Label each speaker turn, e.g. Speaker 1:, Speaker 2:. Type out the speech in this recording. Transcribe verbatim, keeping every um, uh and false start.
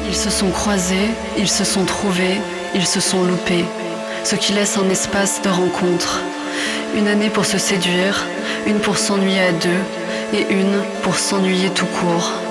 Speaker 1: Ils se sont croisés, ils se sont trouvés, ils se sont loupés, ce qui laisse un espace de rencontre. Une année pour se séduire, une pour s'ennuyer à deux, et une pour s'ennuyer tout court.